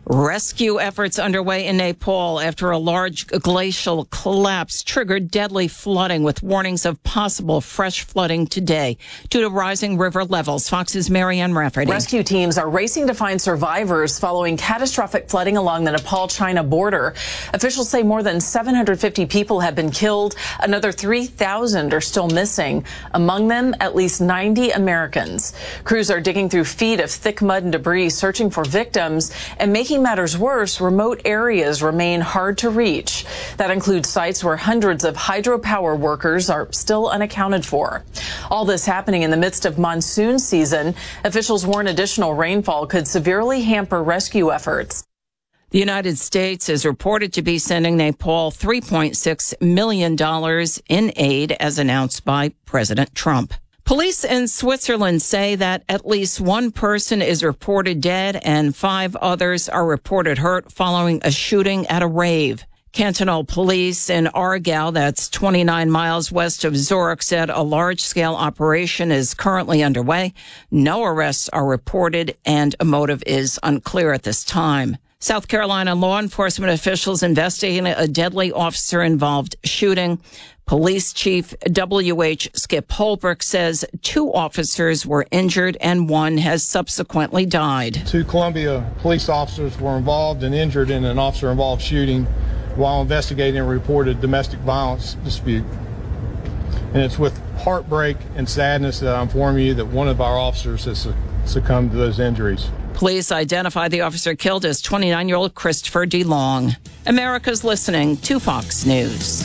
Rescue efforts underway in Nepal after a large glacial collapse triggered deadly flooding with warnings of possible fresh flooding today due to rising river levels. Fox's Marianne Rafferty. Rescue teams are racing to find survivors following catastrophic flooding along the Nepal-China border. Officials say more than 750 people have been killed. Another 3,000 are still missing. Among them, at least 90 Americans. Crews are digging through feet of thick mud and debris, searching for victims, and making matters worse, remote areas remain hard to reach. That includes sites where hundreds of hydropower workers are still unaccounted for. All this happening in the midst of monsoon season. Officials warn additional rainfall could severely hamper rescue efforts. The United States is reported to be sending Nepal $3.6 million in aid, as announced by President Trump. Police in Switzerland say that at least one person is reported dead and 5 others are reported hurt following a shooting at a rave. Cantonal police in Aargau, that's 29 miles west of Zurich, said a large-scale operation is currently underway. No arrests are reported and a motive is unclear at this time. South Carolina law enforcement officials investigating a deadly officer-involved shooting. Police Chief W.H. Skip Holbrook says 2 officers were injured and 1 has subsequently died. 2 Columbia police officers were involved and injured in an officer-involved shooting while investigating a reported domestic violence dispute. And it's with heartbreak and sadness that I inform you that one of our officers has succumbed to those injuries. Police identified the officer killed as 29-year-old Christopher DeLong. America's listening to Fox News.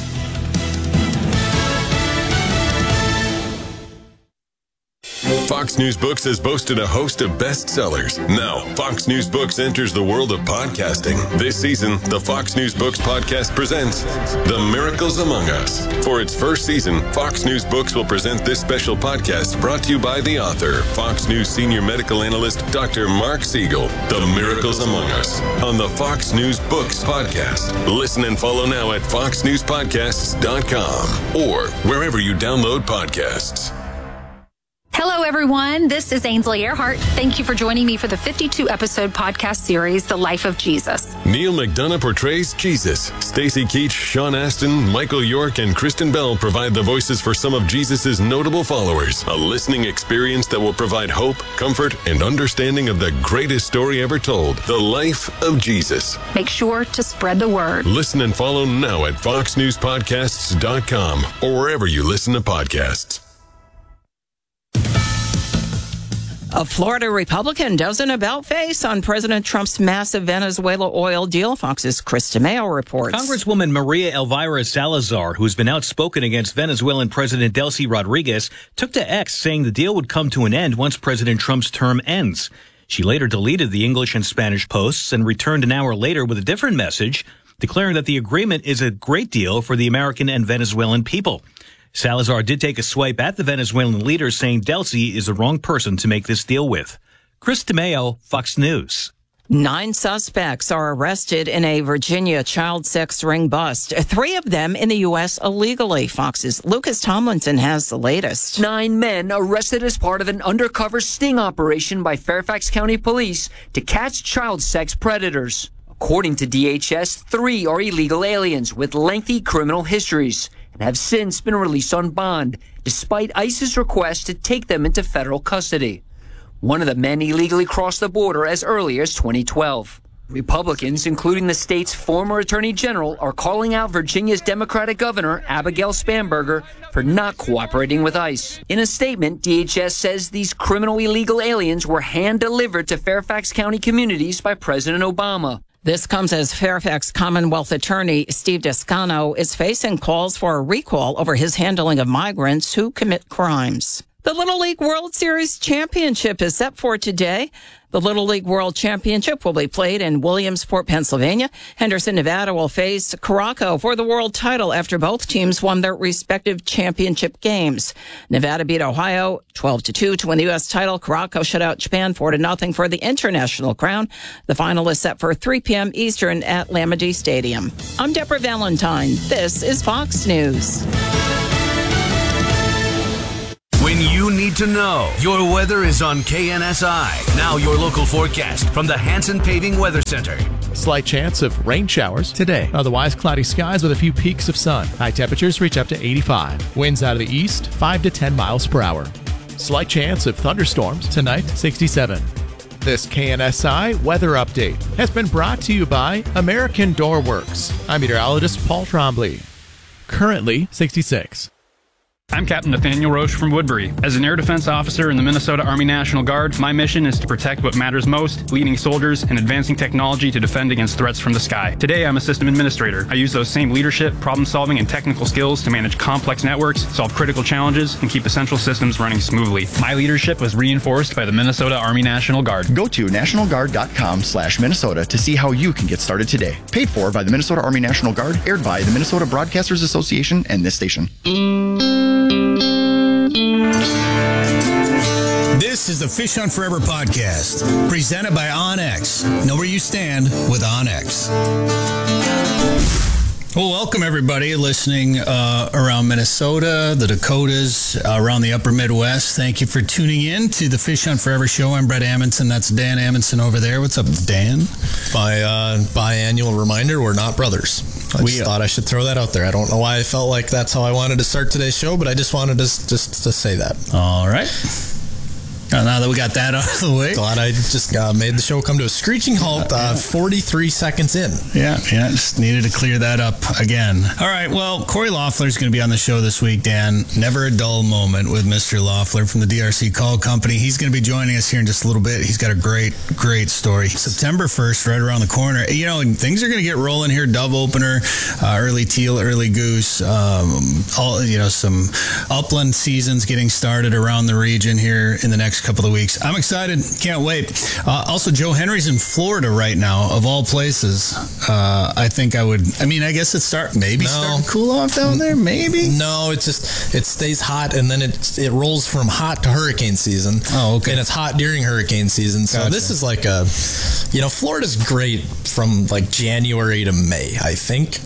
Fox News Books has boasted a host of bestsellers. Now, Fox News Books enters the world of podcasting. This season, the Fox News Books podcast presents The Miracles Among Us. For its first season, Fox News Books will present this special podcast brought to you by the author, Fox News senior medical analyst, Dr. Mark Siegel. The Miracles Among Us on the Fox News Books podcast. Listen and follow now at foxnewspodcasts.com or wherever you download podcasts. Hello, everyone. This is Ainsley Earhart. Thank you for joining me for the 52-episode podcast series, The Life of Jesus. Neil McDonough portrays Jesus. Stacy Keach, Sean Astin, Michael York, and Kristen Bell provide the voices for some of Jesus' notable followers. A listening experience that will provide hope, comfort, and understanding of the greatest story ever told, The Life of Jesus. Make sure to spread the word. Listen and follow now at foxnewspodcasts.com or wherever you listen to podcasts. A Florida Republican does an about-face on President Trump's massive Venezuela oil deal. Fox's Chris DeMeo reports. Congresswoman Maria Elvira Salazar, who's been outspoken against Venezuelan President Delcy Rodriguez, took to X saying the deal would come to an end once President Trump's term ends. She later deleted the English and Spanish posts and returned an hour later with a different message, declaring that the agreement is a great deal for the American and Venezuelan people. Salazar did take a swipe at the Venezuelan leader, saying Delcy is the wrong person to make this deal with. Chris DeMeo, Fox News. 9 suspects are arrested in a Virginia child sex ring bust. 3 of them in the U.S. illegally. Fox's Lucas Tomlinson has the latest. 9 men arrested as part of an undercover sting operation by Fairfax County Police to catch child sex predators. According to DHS, 3 are illegal aliens with lengthy criminal histories and have since been released on bond, despite ICE's request to take them into federal custody. One of the men illegally crossed the border as early as 2012. Republicans, including the state's former attorney general, are calling out Virginia's Democratic governor, Abigail Spanberger, for not cooperating with ICE. In a statement, DHS says these criminal illegal aliens were hand-delivered to Fairfax County communities by President Obama. This comes as Fairfax Commonwealth attorney Steve Descano is facing calls for a recall over his handling of migrants who commit crimes. The Little League World Series Championship is set for today. The Little League World Championship will be played in Williamsport, Pennsylvania. Henderson, Nevada will face Caraco for the world title after both teams won their respective championship games. Nevada beat Ohio 12-2 to win the U.S. title. Caraco shut out Japan 4-0 for the international crown. The final is set for 3 p.m. Eastern at Lamade Stadium. I'm Deborah Valentine. This is Fox News. when you need to know. Your weather is on KNSI. Now your local forecast from the Hanson Paving Weather Center. Slight chance of rain showers today. Otherwise, cloudy skies with a few peaks of sun. High temperatures reach up to 85. Winds out of the east, 5 to 10 miles per hour. Slight chance of thunderstorms tonight, 67. This KNSI weather update has been brought to you by American Door Works. I'm meteorologist Paul Trombley. Currently 66. I'm Captain Nathaniel Roche from Woodbury. As an air defense officer in the Minnesota Army National Guard, my mission is to protect what matters most, leading soldiers and advancing technology to defend against threats from the sky. Today, I'm a system administrator. I use those same leadership, problem-solving, and technical skills to manage complex networks, solve critical challenges, and keep essential systems running smoothly. My leadership was reinforced by the Minnesota Army National Guard. Go to nationalguard.com/Minnesota to see how you can get started today. Paid for by the Minnesota Army National Guard, aired by the Minnesota Broadcasters Association and this station. This is the Fish Hunt Forever podcast, presented by OnX. Know where you stand with OnX. Well, welcome everybody listening around Minnesota, the Dakotas, around the upper Midwest. Thank you for tuning in to the Fish Hunt Forever show. I'm Brett Amundson. That's Dan Amundson over there. What's up, Dan? Biannual reminder, we're not brothers. I just thought I should throw that out there. I don't know why I felt like that's how I wanted to start today's show, but I just wanted to say that. All right. Now that we got that out of the way. Glad I just made the show come to a screeching halt 43 seconds in. Yeah, just needed to clear that up again. All right, well, Corey Loeffler's going to be on the show this week, Dan. Never a dull moment with Mr. Loeffler from the DRC Call Company. He's going to be joining us here in just a little bit. He's got a great story. September 1st, right around the corner. You know, things are going to get rolling here. Dove opener, early teal, early goose. Some upland seasons getting started around the region here in the next couple of weeks. I'm excited. Can't wait. Also, Joe Henry's in Florida right now, of all places. I guess it's starting to cool off down there, maybe? No, it stays hot, and then it rolls from hot to hurricane season. Oh, okay. And it's hot during hurricane season. So This is like Florida's great from like January to May, I think.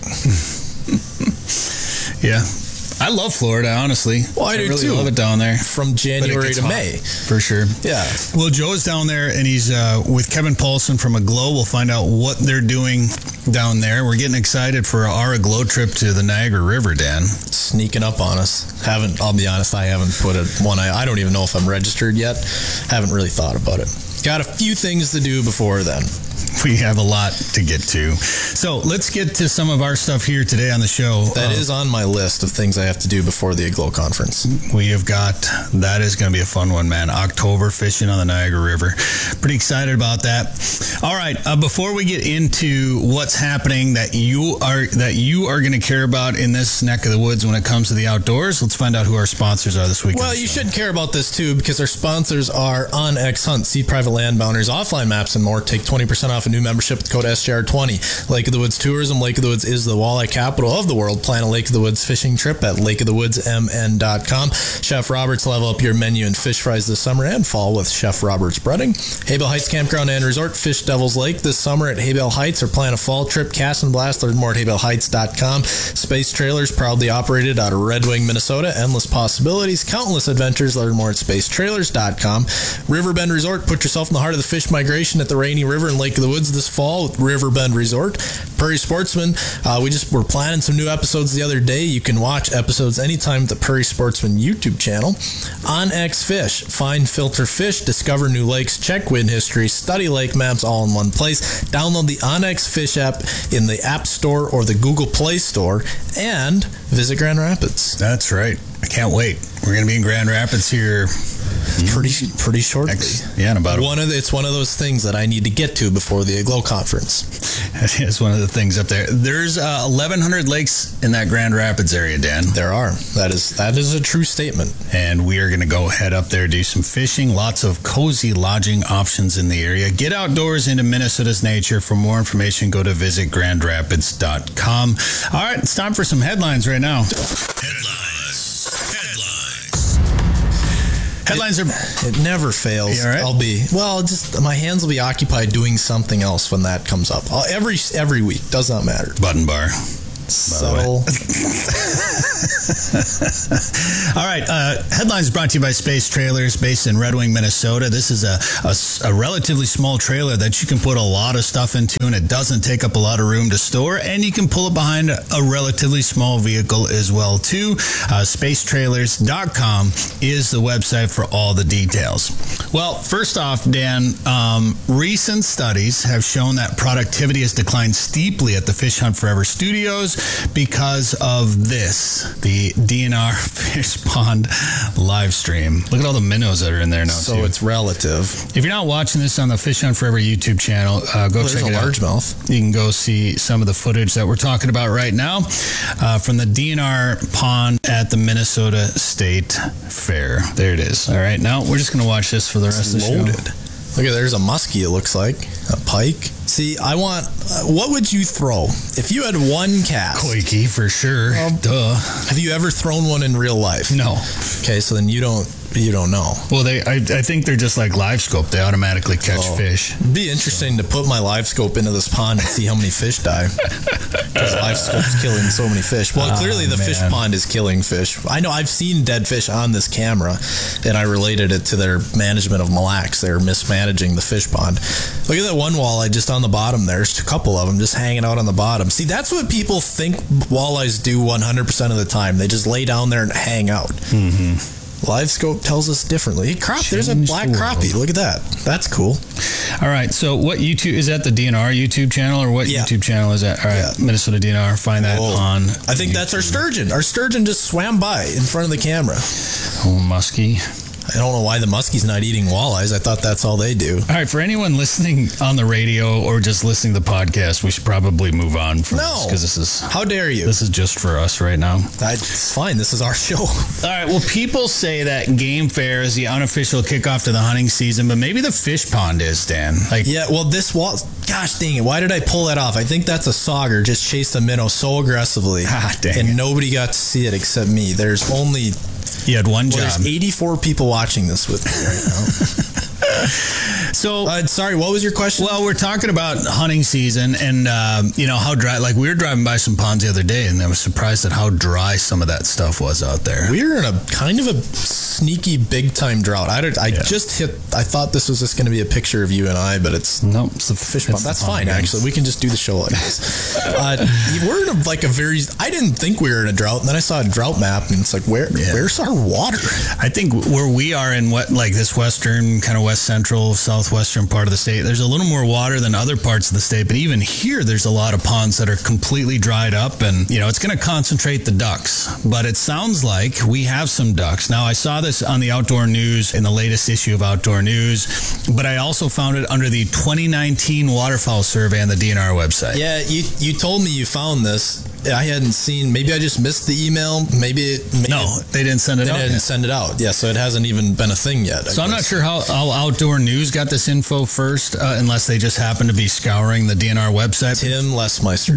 Yeah. I love Florida, honestly. Well, I do really too. Love it down there. From January to May. For sure. Yeah. Well, Joe's down there, and he's with Kevin Paulson from Aglow. We'll find out what they're doing down there. We're getting excited for our Aglow trip to the Niagara River, Dan. Sneaking up on us. I'll be honest, I haven't put one. I don't even know if I'm registered yet. Haven't really thought about it. Got a few things to do before then. We have a lot to get to. So let's get to some of our stuff here today on the show. That is on my list of things I have to do before the Aglow conference. That is going to be a fun one, man. October fishing on the Niagara River. Pretty excited about that. All right. Before we get into what's happening that you are going to care about in this neck of the woods when it comes to the outdoors, let's find out who our sponsors are this week. Well, you should care about this too, because our sponsors are OnX Hunt. See private land boundaries, offline maps, and more. Take 20% off a new membership with code SJR20. Lake of the Woods Tourism. Lake of the Woods is the walleye capital of the world. Plan a Lake of the Woods fishing trip at lakeofthewoodsmn.com. Chef Roberts, level up your menu and fish fries this summer and fall with Chef Roberts Breading. Haybell Heights Campground and Resort. Fish Devil's Lake this summer at Haybell Heights, or plan a fall trip. Cast and Blast. Learn more at haybellheights.com. Space Trailers, proudly operated out of Red Wing, Minnesota. Endless possibilities, countless adventures. Learn more at spacetrailers.com. Riverbend Resort. Put yourself in the heart of the fish migration at the Rainy River and Lake of the Woods this fall with Riverbend Resort. Prairie Sportsman, we're planning some new episodes the other day. You can watch episodes anytime at the Prairie Sportsman YouTube channel. OnX Fish, find, filter fish, discover new lakes, check wind history, study lake maps, all in one place. Download the OnX Fish app in the App Store or the Google Play Store, and visit Grand Rapids. That's right. I can't wait. We're going to be in Grand Rapids here pretty shortly. It's one of those things that I need to get to before the Aglow conference. It's one of the things up there. There's 1,100 lakes in that Grand Rapids area, Dan. There are. That is a true statement. And we are going to go head up there, do some fishing. Lots of cozy lodging options in the area. Get outdoors into Minnesota's nature. For more information, go to visitgrandrapids.com. All right, it's time for some headlines right now. Headlines it never fails. Right? My hands will be occupied doing something else when that comes up. Every week, does not matter. Button bar. Subtle. All right. Headlines brought to you by Space Trailers, based in Red Wing, Minnesota. This is a relatively small trailer that you can put a lot of stuff into, and it doesn't take up a lot of room to store, and you can pull it behind a relatively small vehicle as well, too. Spacetrailers.com is the website for all the details. Well, first off, Dan, recent studies have shown that productivity has declined steeply at the Fish Hunt Forever studios because of this, the DNR Fish Pond live stream. Look at all the minnows that are in there now, so it's relative. If you're not watching this on the Fish Hunt Forever YouTube channel, go check it out. Largemouth. You can go see some of the footage that we're talking about right now from the DNR pond at the Minnesota State Fair. There it is. All right, now we're just going to watch this for the rest of the show. Look at, there's a muskie, it looks like. A pike. See, what would you throw? If you had one cast. Koike, for sure. Duh. Have you ever thrown one in real life? No. Okay, so then you don't know. Well, I think they're just like live scope. They automatically catch fish. It'd be interesting to put my live scope into this pond and see how many fish die. Because live scope's killing so many fish. Well, clearly the fish pond is killing fish. I know I've seen dead fish on this camera, and I related it to their management of Mille Lacs. They're mismanaging the fish pond. Look at that one walleye just on the bottom there. There's a couple of them just hanging out on the bottom. See, that's what people think walleyes do 100% of the time. They just lay down there and hang out. Mm-hmm. Live scope tells us differently. There's a black crappie. Look at that. That's cool. All right. So what YouTube, is that the DNR YouTube channel, or what YouTube channel is that? All right. Yeah. Minnesota DNR. Find that on I think YouTube. That's our sturgeon. Our sturgeon just swam by in front of the camera. Oh, muskie. I don't know why the muskie's not eating walleyes. I thought that's all they do. All right, for anyone listening on the radio or just listening to the podcast, we should probably move on from this, because this is... How dare you? This is just for us right now. That's fine. This is our show. All right, well, people say that Game Fair is the unofficial kickoff to the hunting season, but maybe the fish pond is, Dan. Yeah, well, this was... Gosh dang it, why did I pull that off? I think that's a sauger just chased a minnow so aggressively. And nobody got to see it except me. There's only... You had one job. There's 84 people watching this with me right now. So, sorry, what was your question? Well, we're talking about hunting season and, how dry, like we were driving by some ponds the other day and I was surprised at how dry some of that stuff was out there. We were in a kind of a sneaky big time drought. I thought this was just going to be a picture of you and I, but it's the fish pond. That's fine, actually. We can just do the show like this. We're in I didn't think we were in a drought, and then I saw a drought map and it's like, where's our water? I think where we are in this western, kind of west central, southwestern part of the state, there's a little more water than other parts of the state, but even here there's a lot of ponds that are completely dried up, and it's going to concentrate the ducks, but it sounds like we have some ducks. Now, I saw this on the Outdoor News in the latest issue of Outdoor News, but I also found it under the 2019 waterfowl survey on the DNR website. Yeah, you told me you found this. I hadn't seen. Maybe I just missed the email. No, they didn't send it out. They didn't send it out. Yeah, so it hasn't even been a thing yet. So I'm not sure how Outdoor News got this info first, unless they just happened to be scouring the DNR website. Tim Lesmeister.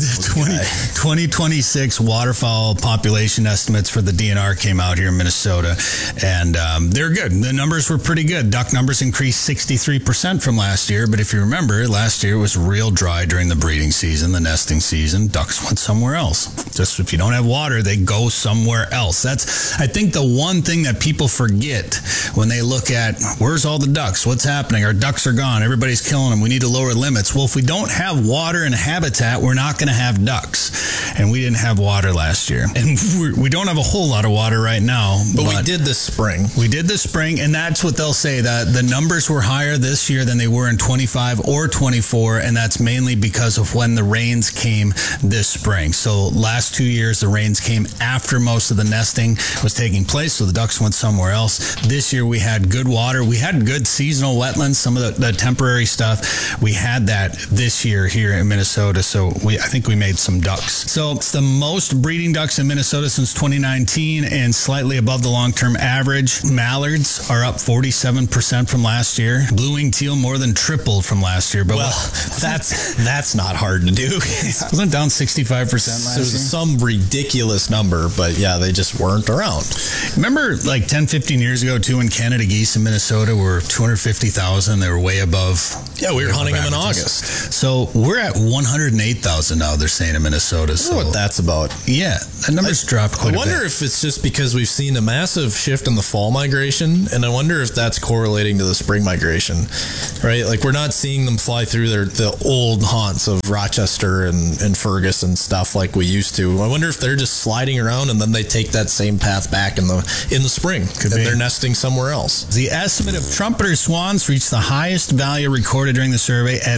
2026 waterfowl population estimates for the DNR came out here in Minnesota, and they're good. The numbers were pretty good. Duck numbers increased 63% from last year, but if you remember, last year it was real dry during the breeding season, the nesting season. Ducks went somewhere else. Just if you don't have water, they go somewhere else. That's, I think, the one thing that people forget when they look at where's all the ducks, what's happening, our ducks are gone, everybody's killing them, we need to lower limits. Well, if we don't have water and habitat, we're not going to have ducks, and we didn't have water last year, and we don't have a whole lot of water right now, but we did this spring, and that's what they'll say, that the numbers were higher this year than they were in 25 or 24, and that's mainly because of when the rains came this spring. So last 2 years, the rains came after most of the nesting was taking place, so the ducks went somewhere else. This year, we had good water. We had good seasonal wetlands, some of the temporary stuff. We had that this year here in Minnesota, so I think we made some ducks. So it's the most breeding ducks in Minnesota since 2019 and slightly above the long-term average. Mallards are up 47% from last year. Blue-winged teal more than tripled from last year. But that's not hard to do. Wasn't it down 65% last year? Some ridiculous number, but yeah, they just weren't around. Remember like 10, 15 years ago too, when Canada geese in Minnesota were 250,000, they were way above Yeah, we were hunting them in August. So we're at 108,000 now, they're saying in Minnesota. I wonder what that's about. Yeah, that number's dropped quite a bit. I wonder if it's just because we've seen a massive shift in the fall migration, and I wonder if that's correlating to the spring migration, right? Like, we're not seeing them fly through the old haunts of Rochester and Fergus and stuff like we used to. I wonder if they're just sliding around and then they take that same path back in the spring. Could be. They're nesting somewhere else. The estimate of trumpeter swans reached the highest value recorded during the survey at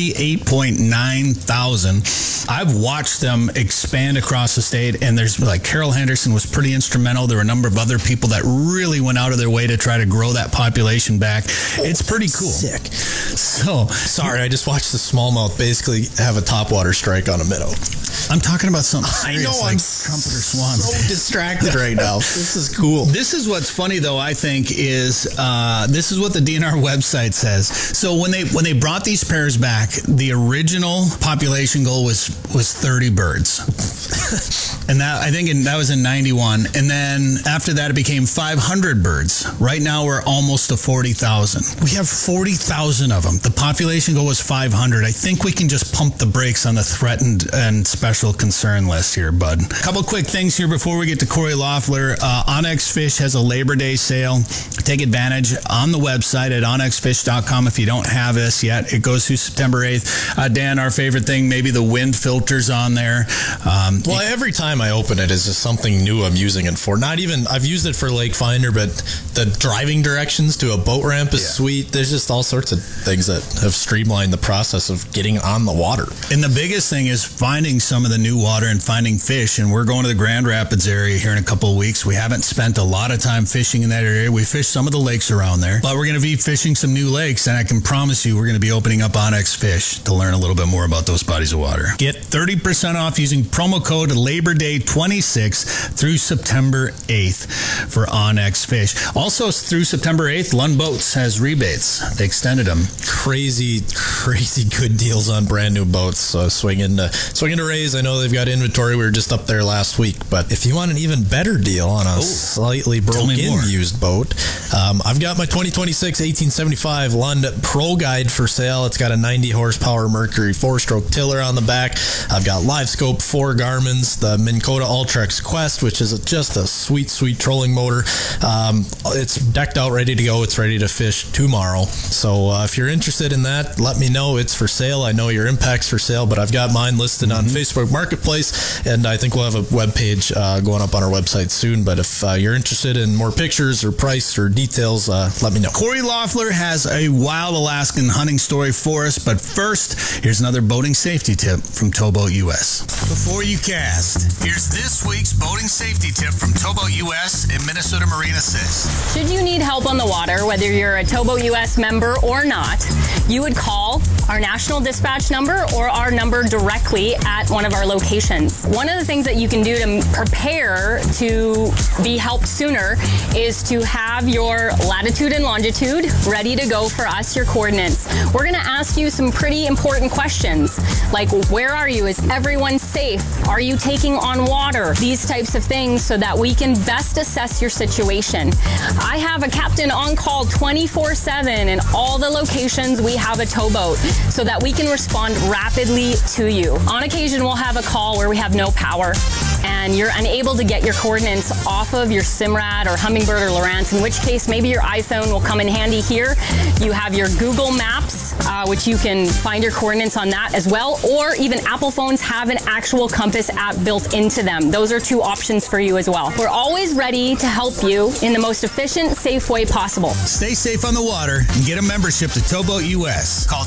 38.9 thousand. I've watched them expand across the state, and there's like Carol Henderson was pretty instrumental. There were a number of other people that really went out of their way to try to grow that population back. It's pretty cool. Sick. So sorry, I just watched the smallmouth basically have a topwater strike on a minnow. I'm talking about something serious, I know, like I'm trumpeter swans. So distracted right now. This is cool. This is what's funny, though, I think, is this is what the DNR website says. So when they brought these pairs back, the original population goal was 30 birds. And that, I think that was in 91. And then after that, it became 500 birds. Right now, we're almost to 40,000. We have 40,000 of them. The population goal was 500. I think we can just pump the brakes on the threatened and special concern list here, bud. A couple quick things here before we get to Corey Loeffler. Onyx Fish has a Labor Day sale. Take advantage on the website at onyxfish.com if you don't have this yet. It goes through September 8th. Dan, our favorite thing, maybe the wind filters on there. Well, every time I open it is just something new I'm using it for. Not even, I've used it for Lake Finder, but the driving directions to a boat ramp is sweet. There's just all sorts of things that have streamlined the process of getting on the water. And the biggest thing is finding some of the new water and finding fish. And we're going to the Grand Rapids area here in a couple of weeks. We haven't spent a lot of time fishing in that area. We fished some of the lakes around there, but we're going to be fishing some new lakes. And I can promise you, we're going to be opening up Onyx Fish to learn a little bit more about those bodies of water. Get 30% off using promo code Labor Day 26 through September 8th for Onyx Fish. Also through September 8th, Lund Boats has rebates. They extended them. Crazy good deals on brand new boats. So swing into Rays. I know they've got inventory. We were just up there last week. But if you want an even better deal on a slightly broken used boat, I've got my 2026 1875 Lund Pro Guide for sale. It's got a 90 horsepower Mercury 4-stroke tiller on the back. I've got Live Scope 4 Garmin's, the Minn Kota Ultrex Quest, which is just a sweet trolling motor. It's decked out, ready to go. It's ready to fish tomorrow. So if you're interested in that, let me know. It's for sale. I know your Impact's for sale, but I've got mine listed on Facebook Marketplace, and I think we'll have a web page going up on our website soon. But if you're interested in more pictures or price or details, let me know. Corey Loeffler has a wild Alaskan hunting story for us, but first, here's another boating safety tip from Towboat US. Before you cast, here's this week's boating safety tip from Towboat US and Minnesota Marine Assist. Should you need help on the water, whether you're a Towboat US member or not, you would call our national dispatch number or our number directly at one of our locations. One of the things that you can do to prepare to be helped sooner is to have your latitude and longitude ready to go for us, your coordinates. We're going to ask you some pretty important questions, like where are you? Is everyone safe? Are you taking on water? These types of things, so that we can best assess your situation. I have a captain on call 24/7 in all the locations we have a towboat, so that we can respond rapidly to you. On occasion, we'll have a call where we have no power and you're unable to get your coordinates off of your Simrad or Humminbird or Lowrance, in which case maybe your iPhone will come in handy here. You have your Google Maps, which you can find your coordinates on that as well, or even Apple phones have an actual compass app built into them. Those are two options for you as well. We're always ready to help you in the most efficient, safe way possible. Stay safe on the water and get a membership to Towboat US. Call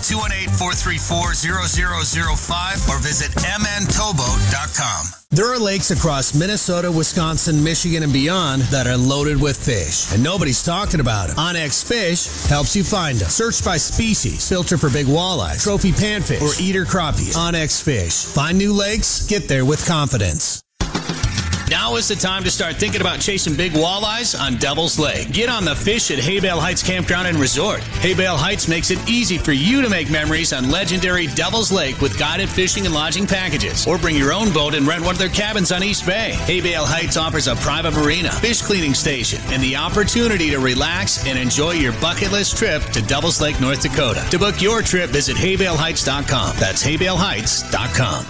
218-434-0005 or visit mntowboat.com. There are lakes across Minnesota, Wisconsin, Michigan, and beyond that are loaded with fish, and nobody's talking about them. Onyx Fish helps you find them. Search by species, filter for big walleye, trophy panfish, or eater crappie. Onyx Fish. Find new lakes, get there with confidence. Now is the time to start thinking about chasing big walleyes on Devil's Lake. Get on the fish at Haybale Heights Campground and Resort. Haybale Heights makes it easy for you to make memories on legendary Devil's Lake with guided fishing and lodging packages. Or bring your own boat and rent one of their cabins on East Bay. Haybale Heights offers a private marina, fish cleaning station, and the opportunity to relax and enjoy your bucket list trip to Devil's Lake, North Dakota. To book your trip, visit haybaleheights.com. That's haybaleheights.com.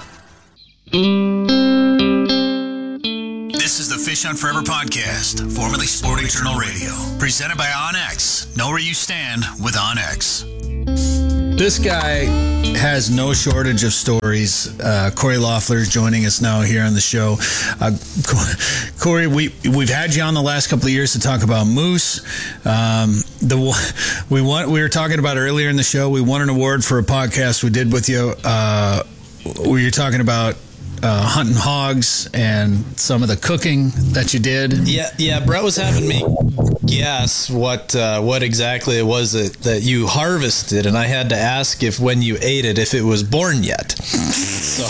This is the Fish on Forever podcast, formerly Sporting Journal Radio, presented by OnX. Know where you stand with OnX. This guy has no shortage of stories. Corey Loeffler is joining us now here on the show. Corey, we've had you on the last couple of years to talk about moose. We were talking about earlier in the show. We won an award for a podcast we did with you where you're talking about hunting hogs and some of the cooking that you did. Yeah. Brett was having me guess what exactly it was that you harvested, and I had to ask if when you ate it, if it was born yet. So,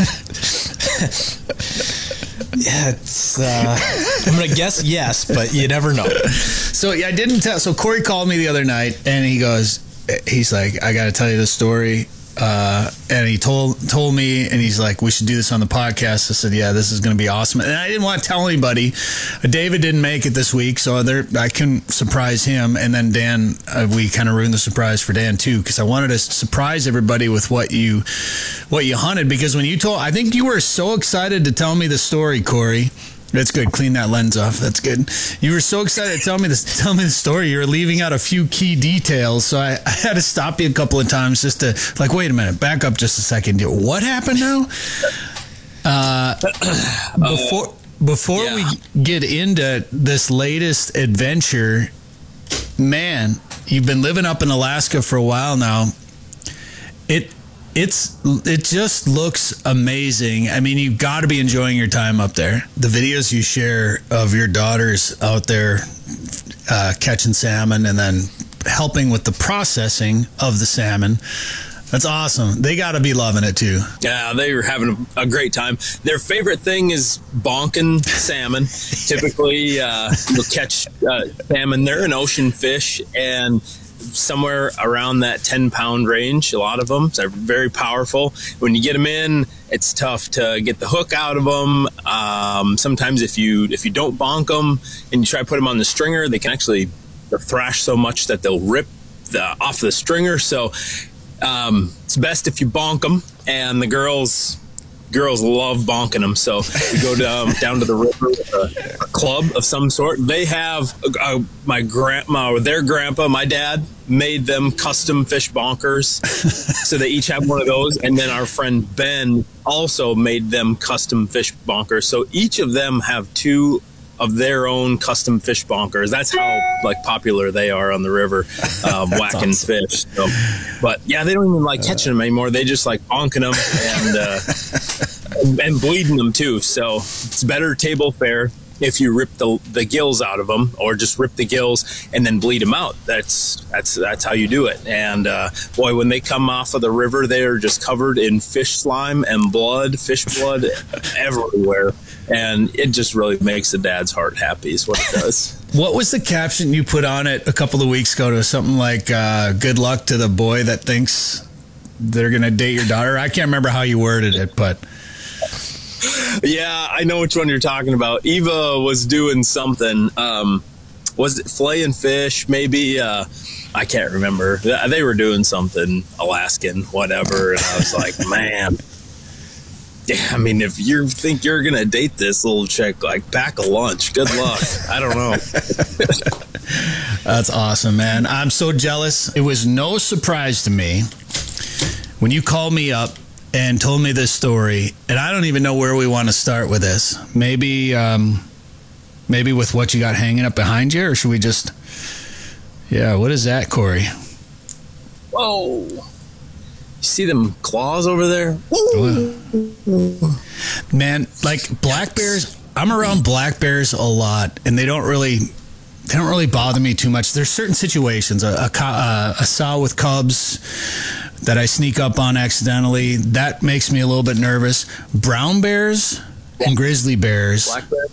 yeah, it's. I'm gonna guess yes, but you never know. So I didn't tell. So Corey called me the other night, and he's like, I got to tell you the story. And he told me, and he's like, we should do this on the podcast. I said, yeah, this is going to be awesome. And I didn't want to tell anybody. David didn't make it this week, so I couldn't surprise him. And then Dan, we kind of ruined the surprise for Dan too, because I wanted to surprise everybody with what you hunted. Because when you I think you were so excited to tell me the story, Corey. That's good. Clean that lens off. That's good. You were so excited to tell me the story. You were leaving out a few key details, so I had to stop you a couple of times just to wait a minute, back up just a second. What happened now? Before we get into this latest adventure, man, you've been living up in Alaska for a while now. It just looks amazing. I mean, you've got to be enjoying your time up there. The videos you share of your daughters out there catching salmon and then helping with the processing of the salmon, that's awesome. They got to be loving it too. Yeah, they were having a great time. Their favorite thing is bonking salmon. Typically, you'll catch salmon. They're an ocean fish, and somewhere around that 10-pound range, a lot of them. So they're very powerful. When you get them in, it's tough to get the hook out of them. Sometimes if you don't bonk them and you try to put them on the stringer, they can actually thrash so much that they'll rip off the stringer. So it's best if you bonk them, and the girls love bonking them. So we go down to the river with a club of some sort. They have my grandpa, my dad made them custom fish bonkers. So they each have one of those. And then our friend Ben also made them custom fish bonkers. So each of them have two of their own custom fish bonkers. That's how popular they are on the river, whacking awesome. Fish. So, but yeah, they don't even like catching them anymore. They just like bonking them and bleeding them too. So it's better table fare if you rip the gills out of them, or just rip the gills and then bleed them out. That's how you do it. And boy, when they come off of the river, they are just covered in fish slime and blood, fish blood everywhere. And it just really makes the dad's heart happy is what it does. What was the caption you put on it a couple of weeks ago? To something like, good luck to the boy that thinks they're going to date your daughter? I can't remember how you worded it, but... Yeah, I know which one you're talking about. Eva was doing something. Was it flaying fish? Maybe. I can't remember. They were doing something Alaskan, whatever. And I was like, man... Yeah, I mean, if you think you're going to date this little chick, pack a lunch. Good luck. I don't know. That's awesome, man. I'm so jealous. It was no surprise to me when you called me up and told me this story, and I don't even know where we want to start with this. Maybe with what you got hanging up behind you, or should we just... Yeah, what is that, Corey? Whoa. You see them claws over there? Man, black bears, I'm around black bears a lot, and they don't really bother me too much. There's certain situations, a sow with cubs that I sneak up on accidentally, that makes me a little bit nervous. Brown bears, and grizzly bears. Black bear.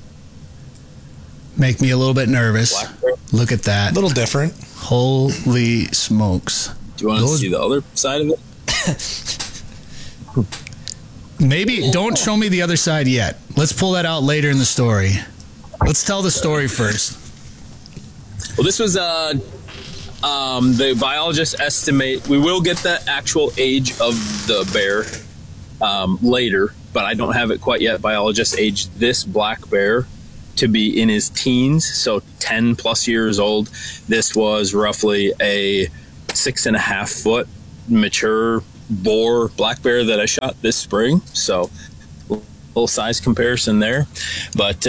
Make me a little bit nervous. Black bear. Look at that. A little different. Holy smokes. Do you want to see the other side of it? Maybe don't show me the other side yet. Let's pull that out later in the story. Let's tell the story first. Well, this was the biologists estimate we will get the actual age of the bear later, but I don't have it quite yet. Biologists aged this black bear to be in his teens, so 10 plus years old. This was roughly a 6.5 foot mature boar black bear that I shot this spring, so little size comparison there. But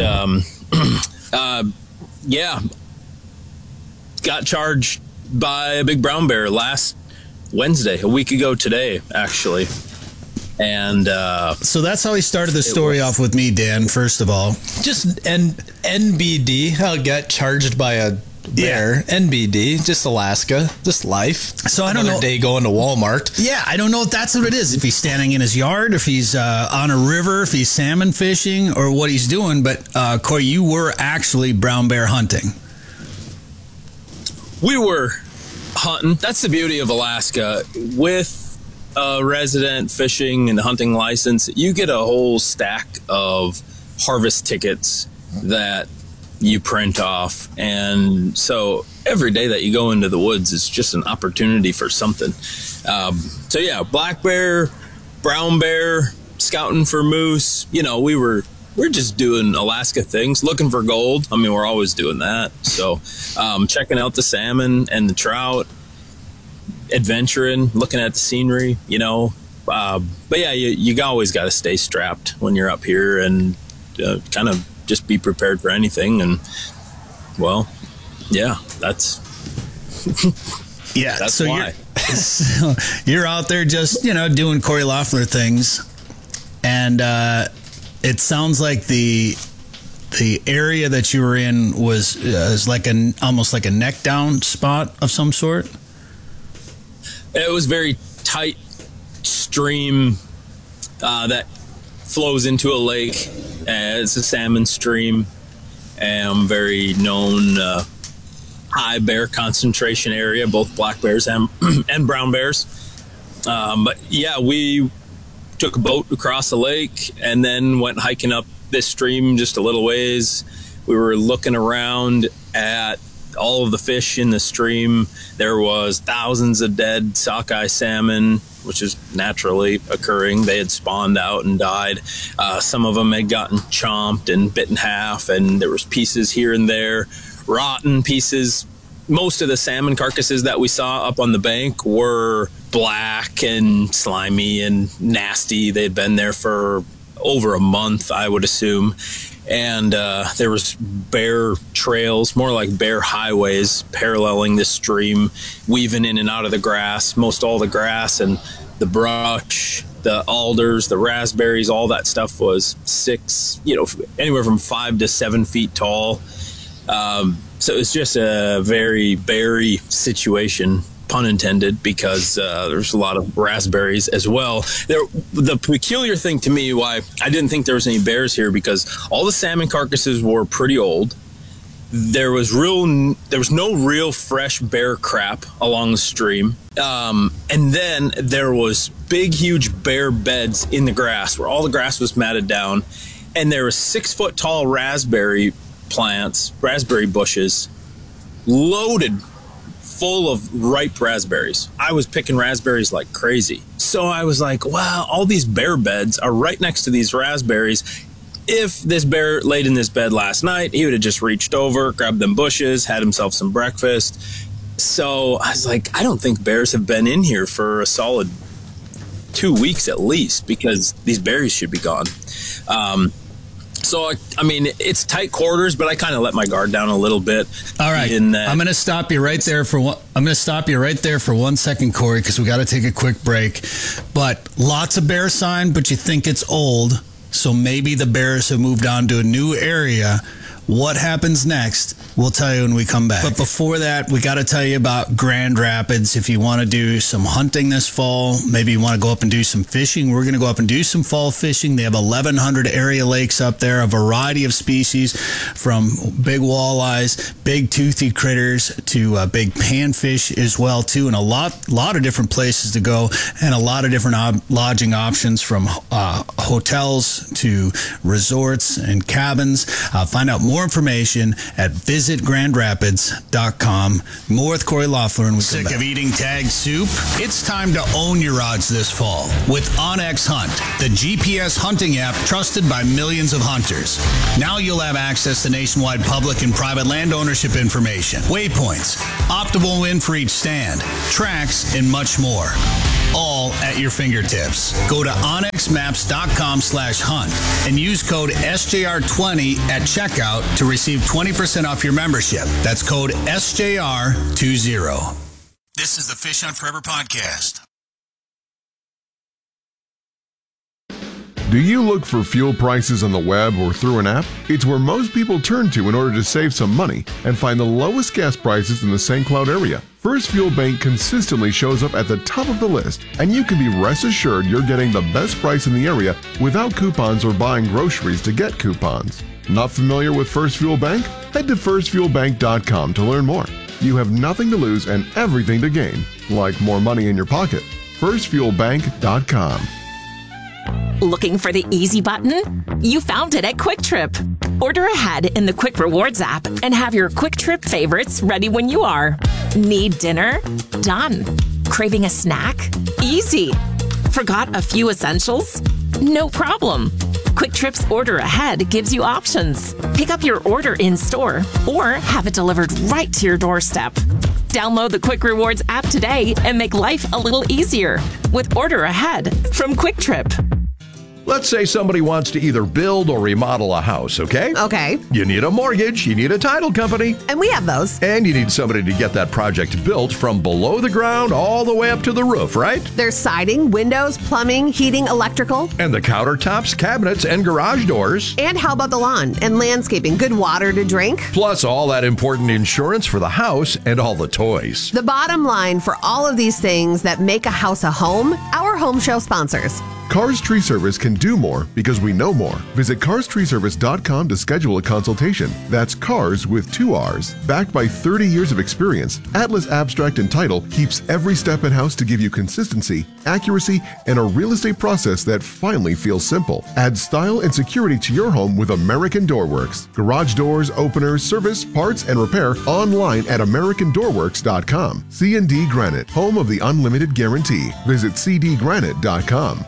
yeah, got charged by a big brown bear last Wednesday, a week ago today, actually. And so that's how he started the story off with me, Dan, first of all. Just NBD, I'll get charged by a bear. Yeah. NBD, just Alaska, just life. So I don't know. Day going to Walmart. Yeah, I don't know if that's what it is. If he's standing in his yard, if he's on a river, if he's salmon fishing, or what he's doing. But Corey, you were actually brown bear hunting. We were hunting. That's the beauty of Alaska. With a resident fishing and hunting license, you get a whole stack of harvest tickets that you print off. And so every day that you go into the woods is just an opportunity for something. So yeah, black bear, brown bear, scouting for moose. You know, we're just doing Alaska things, looking for gold. I mean, we're always doing that. So checking out the salmon and the trout, adventuring, looking at the scenery, you know. But yeah, you always got to stay strapped when you're up here and kind of just be prepared for anything. And well, yeah, that's yeah. That's so why. You're out there just, you know, doing Corey Loeffler things, and it sounds like the area that you were in was like almost like a neck down spot of some sort. It was very tight stream that flows into a lake. It's a salmon stream, and very known high bear concentration area, both black bears and brown bears. But yeah, we took a boat across the lake and then went hiking up this stream just a little ways. We were looking around at all of the fish in the stream. There was thousands of dead sockeye salmon, which is naturally occurring. They had spawned out and died. Some of them had gotten chomped and bit in half, and there was pieces here and there, rotten pieces. Most of the salmon carcasses that we saw up on the bank were black and slimy and nasty. They'd been there for over a month, I would assume. And there was bear trails, more like bear highways, paralleling the stream, weaving in and out of the grass. Most all the grass and the brush, the alders, the raspberries, all that stuff was anywhere from 5 to 7 feet tall. So it was just a very berry situation, pun intended, because there's a lot of raspberries as well. The peculiar thing to me, why I didn't think there was any bears here, because all the salmon carcasses were pretty old. There was no real fresh bear crap along the stream. And then there was big, huge bear beds in the grass where all the grass was matted down. And there were 6 foot tall raspberry plants, raspberry bushes, loaded full of ripe raspberries. I was picking raspberries like crazy. So I was like, wow, all these bear beds are right next to these raspberries. If this bear laid in this bed last night, he would have just reached over, grabbed them bushes, had himself some breakfast. So I was like, I don't think bears have been in here for a solid 2 weeks at least, because these berries should be gone. So, I mean, it's tight quarters, but I kind of let my guard down a little bit. All right. I'm going to stop you right there for 1 second, Corey, because we got to take a quick break. But lots of bear sign, but you think it's old. So maybe the bears have moved on to a new area. What happens next, we'll tell you when we come back. But before that, we got to tell you about Grand Rapids. If you want to do some hunting this fall, maybe you want to go up and do some fishing, we're going to go up and do some fall fishing. They have 1,100 area lakes up there, a variety of species from big walleyes, big toothy critters to big panfish as well, too, and a lot of different places to go and a lot of different lodging options from hotels to resorts and cabins. Find out more information at visitgrandrapids.com. More with Corey Loeffler. Sick of eating tagged soup? It's time to own your odds this fall with OnX Hunt, the GPS hunting app trusted by millions of hunters. Now you'll have access to nationwide public and private land ownership information, waypoints, optimal win for each stand, tracks, and much more. All at your fingertips. Go to onxmaps.com/hunt and use code SJR20 at checkout to receive 20% off your membership. That's code SJR20. This is the Fish Hunt Forever podcast. Do you look for fuel prices on the web or through an app? It's where most people turn to in order to save some money and find the lowest gas prices in the St. Cloud area. First Fuel Bank consistently shows up at the top of the list, and you can be rest assured you're getting the best price in the area without coupons or buying groceries to get coupons. Not familiar with First Fuel Bank? Head to firstfuelbank.com to learn more. You have nothing to lose and everything to gain, like more money in your pocket. firstfuelbank.com. Looking for the easy button? You found it at Quick Trip. Order ahead in the Quick Rewards app and have your Quick Trip favorites ready when you are. Need dinner? Done. Craving a snack? Easy. Forgot a few essentials? No problem. Quick Trip's Order Ahead gives you options. Pick up your order in store or have it delivered right to your doorstep. Download the Quick Rewards app today and make life a little easier with Order Ahead from Quick Trip. Let's say somebody wants to either build or remodel a house, okay? Okay. You need a mortgage, you need a title company. And we have those. And you need somebody to get that project built from below the ground all the way up to the roof, right? There's siding, windows, plumbing, heating, electrical. And the countertops, cabinets, and garage doors. And how about the lawn and landscaping? Good water to drink. Plus all that important insurance for the house and all the toys. The bottom line for all of these things that make a house a home, our home show sponsors. Cars Tree Service can do more because we know more. Visit carstreeservice.com to schedule a consultation. That's Cars with 2 R's. Backed by 30 years of experience, Atlas Abstract and Title keeps every step in-house to give you consistency, accuracy, and a real estate process that finally feels simple. Add style and security to your home with American Doorworks. Garage doors, openers, service, parts, and repair online at AmericanDoorworks.com. C&D Granite, home of the unlimited guarantee. Visit cdgranite.com.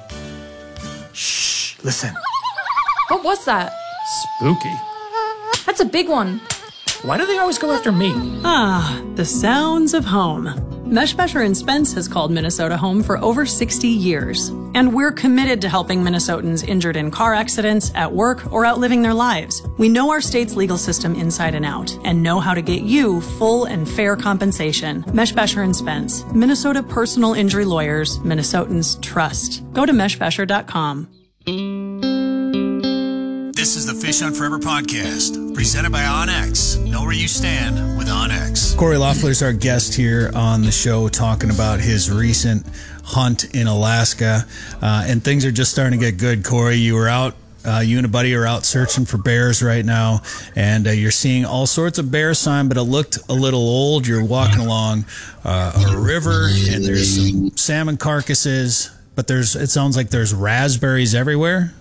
Shh, listen. What was that? Spooky. That's a big one. Why do they always go after me? The sounds of home. Meshbesher & Spence has called Minnesota home for over 60 years. And we're committed to helping Minnesotans injured in car accidents, at work, or out living their lives. We know our state's legal system inside and out, and know how to get you full and fair compensation. Meshbesher & Spence, Minnesota personal injury lawyers Minnesotans trust. Go to meshbesher.com. This is the Fish Hunt Forever podcast, presented by OnX. Know where you stand with OnX. Corey Loeffler's our guest here on the show, talking about his recent hunt in Alaska. And things are just starting to get good, Corey. You were out, you and a buddy are out searching for bears right now, and you're seeing all sorts of bear sign, but it looked a little old. You're walking along a river, and there's some salmon carcasses, but it sounds like there's raspberries everywhere.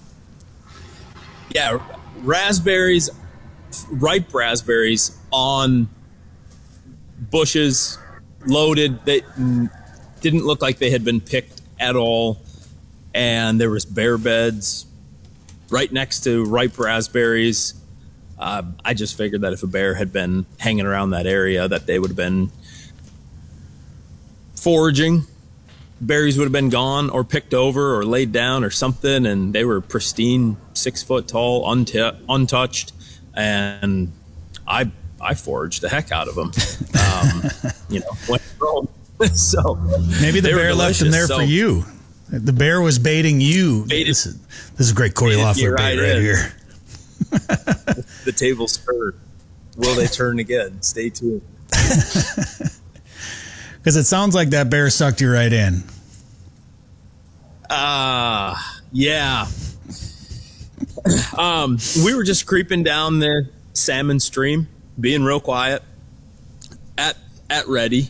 Yeah, raspberries, ripe raspberries on bushes, loaded. They didn't look like they had been picked at all. And there was bear beds right next to ripe raspberries. I just figured that if a bear had been hanging around that area, that they would have been foraging. Berries would have been gone or picked over or laid down or something, and they were pristine, 6 foot tall, untouched, and I foraged the heck out of them. Went home. So maybe the bear left them there for you. The bear was baiting you. Baited. This is great Corey Loeffler bait right here. The tables turn. Will they turn again? Stay tuned. Because it sounds like that bear sucked you right in. Yeah. We were just creeping down the salmon stream, being real quiet at ready.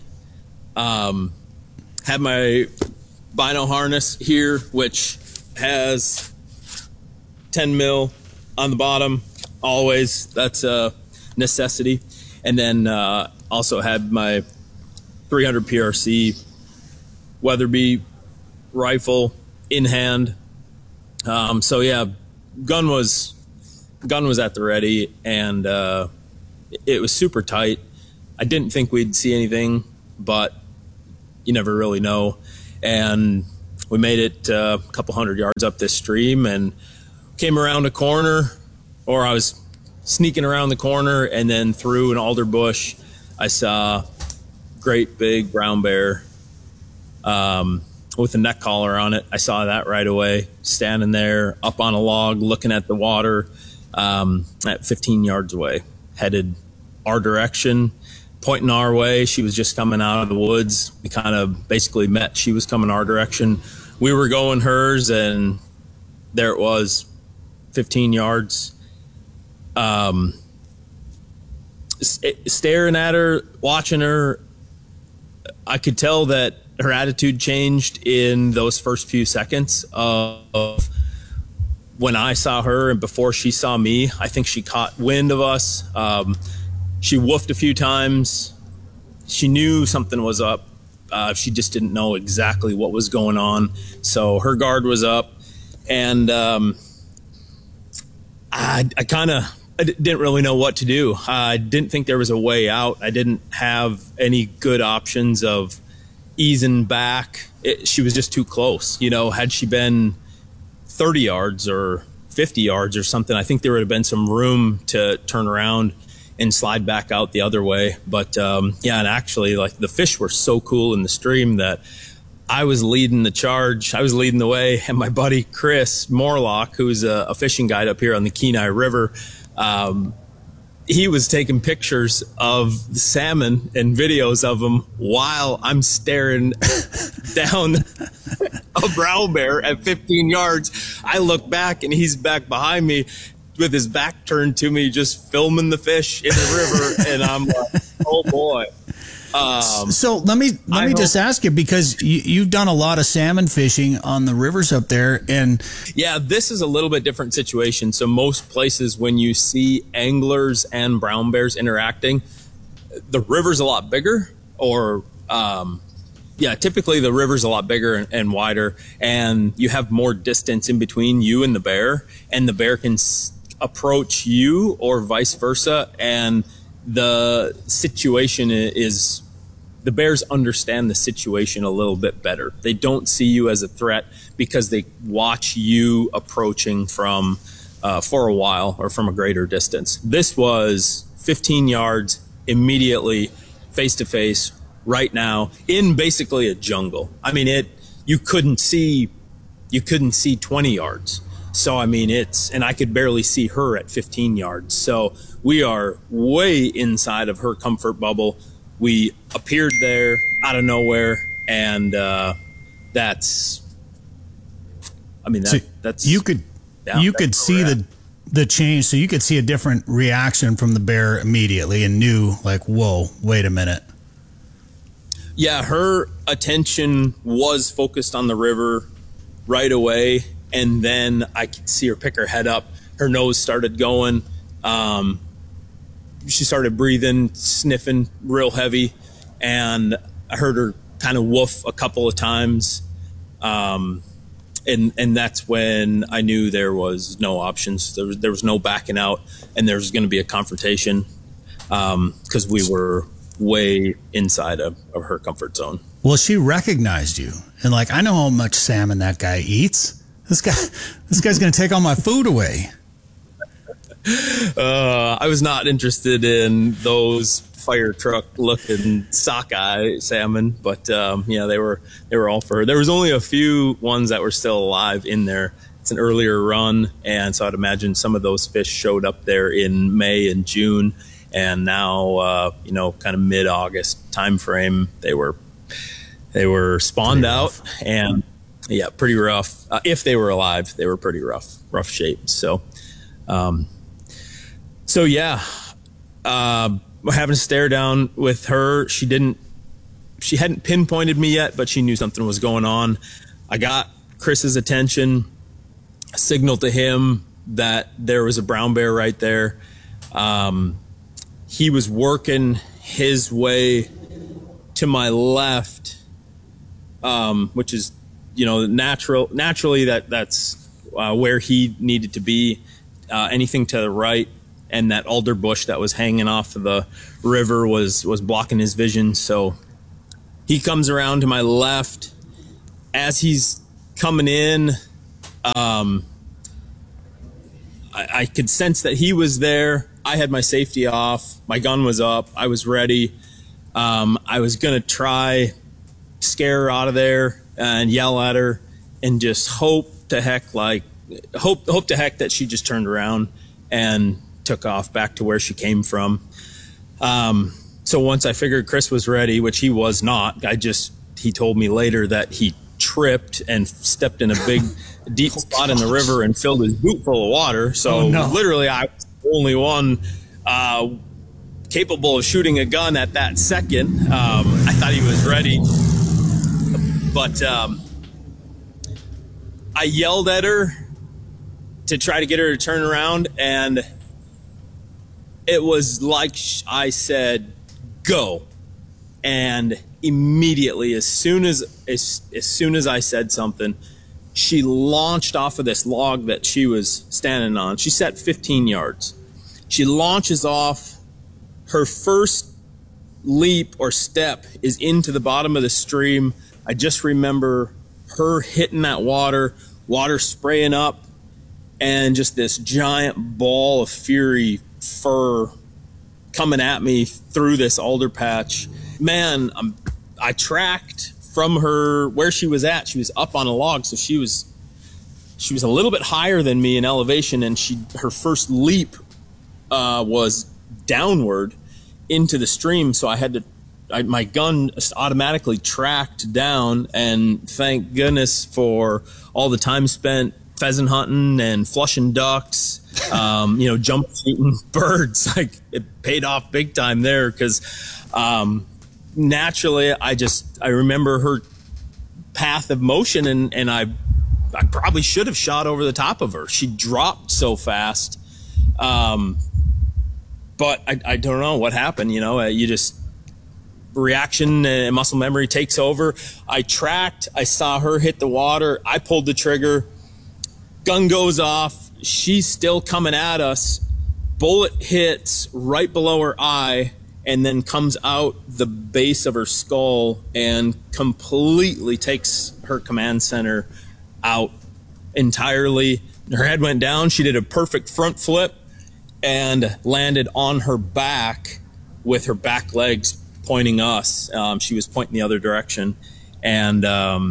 Had my bino harness here, which has 10 mil on the bottom always. That's a necessity. And then also had my 300 PRC Weatherby rifle in hand. So yeah, gun was at the ready, and it was super tight. I didn't think we'd see anything, but you never really know. And we made it a couple hundred yards up this stream and came around a corner, or I was sneaking around the corner, and then through an alder bush, I saw great big brown bear with a neck collar on it. I saw that right away, standing there up on a log looking at the water at 15 yards away, headed our direction, pointing our way. She was just coming out of the woods. We kind of basically met. She was coming our direction. We were going hers, and there it was, 15 yards. Staring at her, watching her, I could tell that her attitude changed in those first few seconds of when I saw her and before she saw me. I think she caught wind of us. She woofed a few times. She knew something was up. She just didn't know exactly what was going on. So her guard was up, and I didn't really know what to do. I didn't think there was a way out. I didn't have any good options of easing back. She was just too close. You know, had she been 30 yards or 50 yards or something, I think there would have been some room to turn around and slide back out the other way. But yeah, and actually, like, the fish were so cool in the stream that I was leading the charge. I was leading the way, and my buddy Chris Morlock, who's a fishing guide up here on the Kenai River, he was taking pictures of the salmon and videos of them while I'm staring down a brown bear at 15 yards. I look back, and he's back behind me with his back turned to me, just filming the fish in the river. And I'm like, oh boy. So let me just ask you, because you've done a lot of salmon fishing on the rivers up there, and yeah, this is a little bit different situation. So most places, when you see anglers and brown bears interacting, the river's a lot bigger, or yeah, typically the river's a lot bigger and wider, and you have more distance in between you and the bear can approach you or vice versa. And the situation is, the bears understand the situation a little bit better. They don't see you as a threat because they watch you approaching from for a while or from a greater distance. This was 15 yards immediately, face to face, right now, in basically a jungle. I mean, you couldn't see 20 yards. So, I mean, and I could barely see her at 15 yards. So we are way inside of her comfort bubble. We appeared there out of nowhere, and that's you could see the change. So you could see a different reaction from the bear immediately and knew, like, whoa, wait a minute. Yeah, her attention was focused on the river right away. And then I could see her pick her head up. Her nose started going. She started breathing, sniffing real heavy. And I heard her kind of woof a couple of times. And that's when I knew there was no options. There was no backing out, and there was going to be a confrontation because we were way inside of her comfort zone. Well, she recognized you. And, like, I know how much salmon that guy eats. This guy's going to take all my food away. I was not interested in those fire truck looking sockeye salmon, but yeah, they were all for her. There was only a few ones that were still alive in there, it's an earlier run, and so I'd imagine some of those fish showed up there in May and June, and now kind of mid-August time frame they were spawned out, and yeah, pretty rough. If they were alive, they were pretty rough shape. So having to stare down with her. She hadn't pinpointed me yet, but she knew something was going on. I got Chris's attention, signaled to him that there was a brown bear right there. He was working his way to my left, which is, naturally that's where he needed to be. Anything to the right, and that alder bush that was hanging off of the river was blocking his vision. So he comes around to my left. As he's coming in, I could sense that he was there. I had my safety off. My gun was up. I was ready. I was going to try scare her out of there and yell at her and just hope to heck that she just turned around and took off back to where she came from. So once I figured Chris was ready, which he was not, he told me later that he tripped and stepped in a big deep spot in the river and filled his boot full of water. So literally I was the only one capable of shooting a gun at that second. I thought he was ready, but I yelled at her to try to get her to turn around, and it was like I said, go. And immediately, as soon as I said something, she launched off of this log that she was standing on. She sat 15 yards. She launches off. Her first leap or step is into the bottom of the stream. I just remember her hitting that water spraying up, and just this giant ball of fury fur coming at me through this alder patch. Man, I tracked from her where she was at. She was up on a log, so she was a little bit higher than me in elevation, and her first leap was downward into the stream. So my gun automatically tracked down, and thank goodness for all the time spent pheasant hunting and flushing ducks, jump shooting birds. Like, it paid off big time there, because naturally I remember her path of motion, and I probably should have shot over the top of her. She dropped so fast. But I don't know what happened. You just, reaction and muscle memory takes over. I tracked, I saw her hit the water. I pulled the trigger, gun goes off. She's still coming at us. Bullet hits right below her eye and then comes out the base of her skull and completely takes her command center out entirely. Her head went down. She did a perfect front flip and landed on her back with her back legs pointing us. She was pointing the other direction. And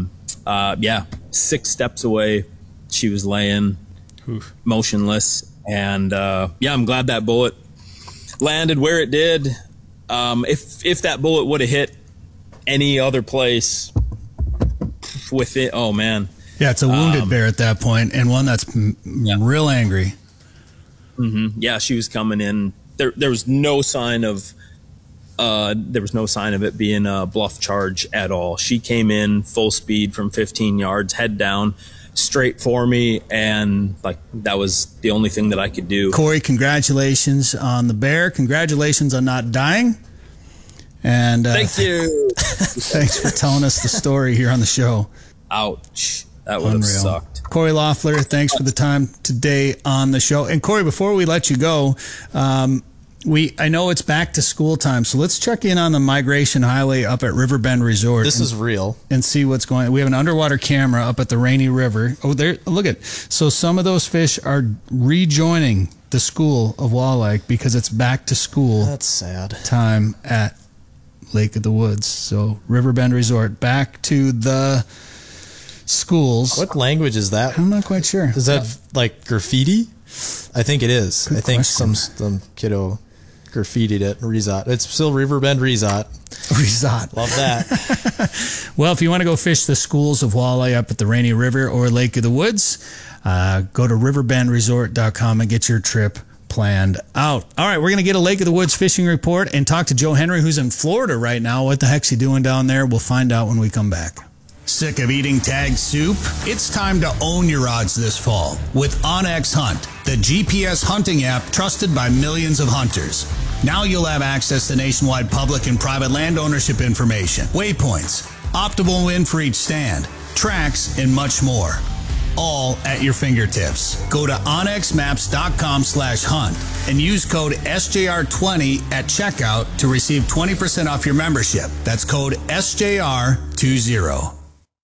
6 steps away, she was laying motionless. And I'm glad that bullet landed where it did. If that bullet would have hit any other place with it, oh man. Yeah, it's a wounded bear at that point, and one that's real angry. Mm-hmm. Yeah, she was coming in. There was no sign of it being a bluff charge at all. She came in full speed from 15 yards, head down, straight for me, and that was the only thing that I could do. Corey, congratulations on the bear. Congratulations on not dying. And thank you. Thanks for telling us the story here on the show. Ouch. That would have sucked. Corey Loeffler, thanks for the time today on the show. And Corey, before we let you go, I know it's back to school time, so let's check in on the migration highway up at Riverbend Resort. This is real. And see what's going on. We have an underwater camera up at the Rainy River. Oh, there, look at. So some of those fish are rejoining the school of walleye because it's back to school. That's sad. Time at Lake of the Woods. So Riverbend Resort, back to the schools. What language is that? I'm not quite sure. Is that like graffiti? I think it is. Good I think question. some kiddo graffitied it. Resort. It's still Riverbend Resort. Resort. Love that. Well, if you want to go fish the schools of walleye up at the Rainy River or Lake of the Woods, go to riverbendresort.com and get your trip planned out. All right, we're going to get a Lake of the Woods fishing report and talk to Joe Henry, who's in Florida right now. What the heck's he doing down there? We'll find out when we come back. Sick of eating tag soup? It's time to own your odds this fall with OnX Hunt, the GPS hunting app trusted by millions of hunters. Now you'll have access to nationwide public and private land ownership information, waypoints, optimal wind for each stand, tracks, and much more. All at your fingertips. Go to onxmaps.com/hunt and use code SJR20 at checkout to receive 20% off your membership. That's code SJR20.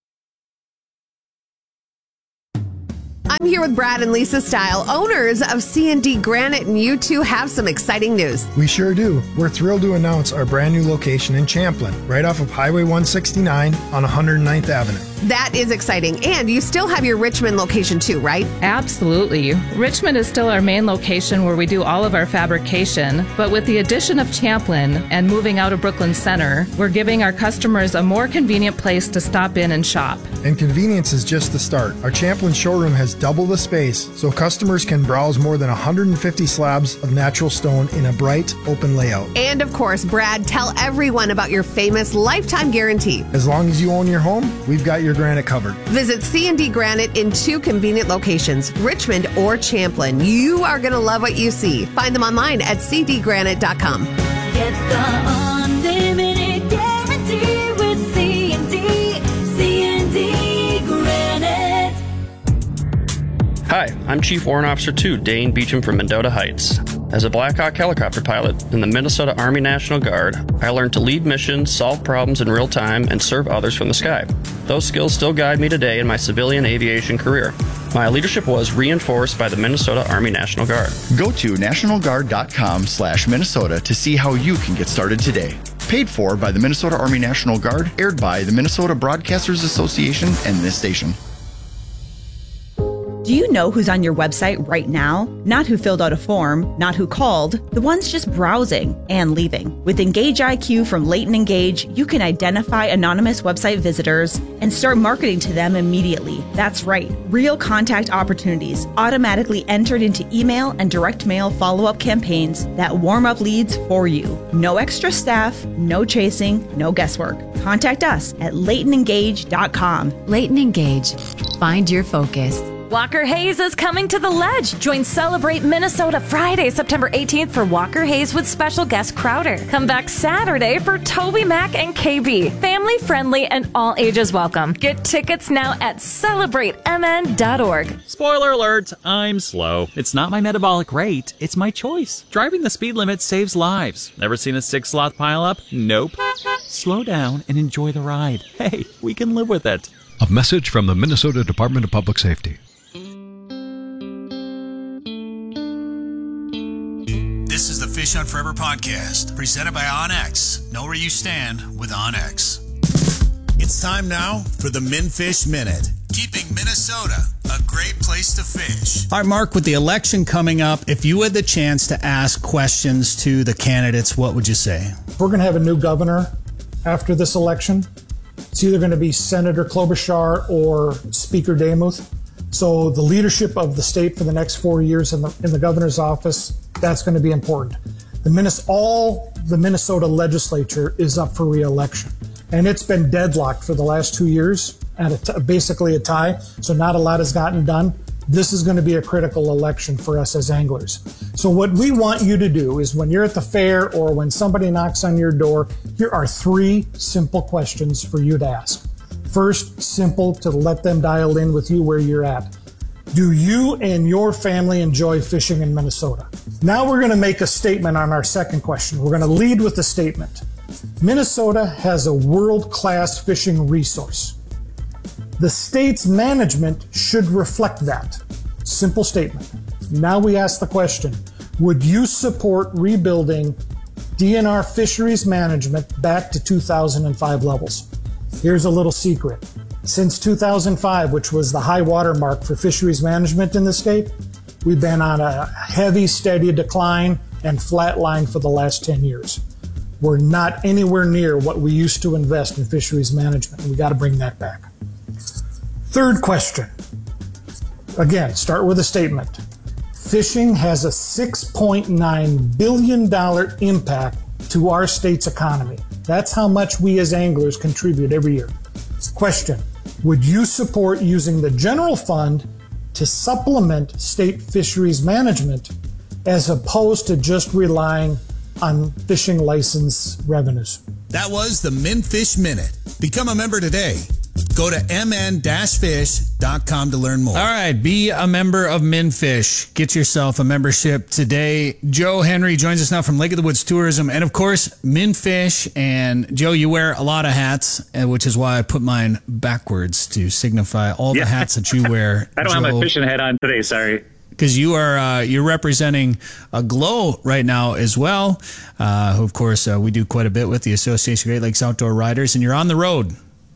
I'm here with Brad and Lisa Style, owners of C&D Granite, and you two have some exciting news. We sure do. We're thrilled to announce our brand new location in Champlin, right off of Highway 169 on 109th Avenue. That is exciting. And you still have your Richmond location too, right? Absolutely. Richmond is still our main location where we do all of our fabrication, but with the addition of Champlin and moving out of Brooklyn Center, we're giving our customers a more convenient place to stop in and shop. And convenience is just the start. Our Champlin showroom has double the space, so customers can browse more than 150 slabs of natural stone in a bright, open layout. And of course, Brad, tell everyone about your famous lifetime guarantee. As long as you own your home, we've got your granite covered. Visit C&D Granite in 2 convenient locations, Richmond or Champlin. You are going to love what you see. Find them online at cdgranite.com. Get the unlimited guarantee with C&D Granite. Hi, I'm Chief Warrant Officer 2, Dane Beecham from Mendota Heights. As a Black Hawk helicopter pilot in the Minnesota Army National Guard, I learned to lead missions, solve problems in real time, and serve others from the sky. Those skills still guide me today in my civilian aviation career. My leadership was reinforced by the Minnesota Army National Guard. Go to nationalguard.com/Minnesota to see how you can get started today. Paid for by the Minnesota Army National Guard, aired by the Minnesota Broadcasters Association and this station. Do you know who's on your website right now? Not who filled out a form, not who called, the ones just browsing and leaving. With Engage IQ from Leighton Engage, you can identify anonymous website visitors and start marketing to them immediately. That's right, real contact opportunities automatically entered into email and direct mail follow-up campaigns that warm up leads for you. No extra staff, no chasing, no guesswork. Contact us at LeightonEngage.com. Leighton Engage. Find your focus. Walker Hayes is coming to the Ledge. Join Celebrate Minnesota Friday, September 18th for Walker Hayes with special guest Crowder. Come back Saturday for Toby Mac and KB. Family friendly and all ages welcome. Get tickets now at celebratemn.org. Spoiler alert, I'm slow. It's not my metabolic rate, it's my choice. Driving the speed limit saves lives. Never seen a 6-sloth pileup? Nope. Slow down and enjoy the ride. Hey, we can live with it. A message from the Minnesota Department of Public Safety. This is the Fish Hunt Forever podcast, presented by OnX. Know where you stand with OnX. It's time now for the MinFish Minute. Keeping Minnesota a great place to fish. All right, Mark, with the election coming up, if you had the chance to ask questions to the candidates, what would you say? We're going to have a new governor after this election. It's either going to be Senator Klobuchar or Speaker Demuth. So the leadership of the state for the next 4 years in the governor's office, that's going to be important. All the Minnesota legislature is up for re-election. And it's been deadlocked for the last 2 years at basically a tie. So not a lot has gotten done. This is going to be a critical election for us as anglers. So what we want you to do is when you're at the fair or when somebody knocks on your door, here are 3 simple questions for you to ask. First, simple to let them dial in with you where you're at. Do you and your family enjoy fishing in Minnesota? Now we're going to make a statement on our second question. We're going to lead with a statement. Minnesota has a world-class fishing resource. The state's management should reflect that. Simple statement. Now we ask the question, would you support rebuilding DNR fisheries management back to 2005 levels? Here's a little secret. Since 2005, which was the high water mark for fisheries management in the state, we've been on a heavy, steady decline and flat line for the last 10 years. We're not anywhere near what we used to invest in fisheries management, and we got to bring that back. Third question. Again, start with a statement. Fishing has a $6.9 billion impact to our state's economy. That's how much we as anglers contribute every year. Question. Would you support using the general fund to supplement state fisheries management as opposed to just relying on fishing license revenues? That was the MinFish Minute. Become a member today. Go to mn-fish.com to learn more. All right, be a member of MinFish. Get yourself a membership today. Joe Henry joins us now from Lake of the Woods Tourism, and of course, MinFish. And Joe, you wear a lot of hats, which is why I put mine backwards to signify all the hats that you wear. I don't have my fishing hat on today, sorry. Because you are you're representing Glow right now as well, who of course we do quite a bit with the Association of Great Lakes Outdoor Riders, and you're on the road.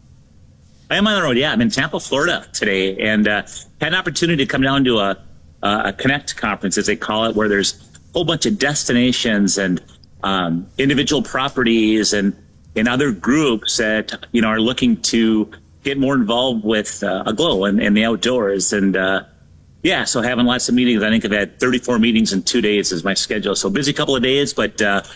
I am on the road, yeah. I'm in Tampa, Florida today, and had an opportunity to come down to a Connect conference, as they call it, where there's a whole bunch of destinations and individual properties and other groups that are looking to get more involved with Glow and the outdoors. And yeah, so having lots of meetings. I think I've had 34 meetings in 2 days is my schedule. So busy couple of days, but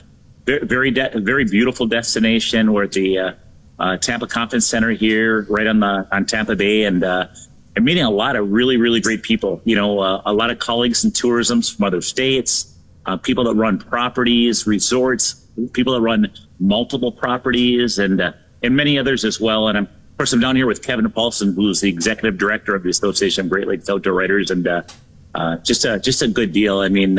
very beautiful destination. We're at the Tampa Conference Center here, right on Tampa Bay, and I'm meeting a lot of really great people. A lot of colleagues in tourism from other states, people that run properties, resorts, people that run multiple properties, and many others as well. And of course, I'm down here with Kevin Paulson, who's the executive director of the Association of Great Lakes Outdoor Riders, and just a good deal. I mean,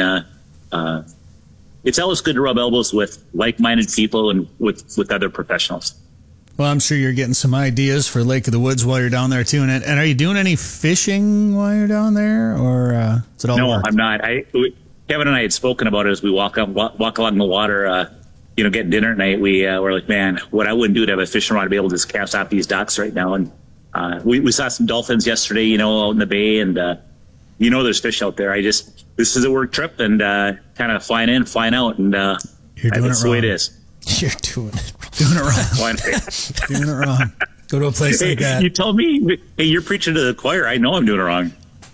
it's always good to rub elbows with like-minded people and with other professionals. Well, I'm sure you're getting some ideas for Lake of the Woods while you're down there too. And are you doing any fishing while you're down there, or is it all No, work? I'm not. Kevin and I had spoken about it as we walk along the water, getting dinner at night. We were like, man, what I wouldn't do to have a fishing rod to be able to just cast off these docks right now. And we saw some dolphins yesterday, out in the bay, and there's fish out there. this is a work trip, and kind of flying in, flying out, and you're doing that's it the way wrong. it is. You're doing it wrong. Doing it wrong. Go to a place like that. You told me, hey, you're preaching to the choir. I know I'm doing it wrong.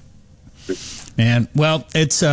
Man, well, it's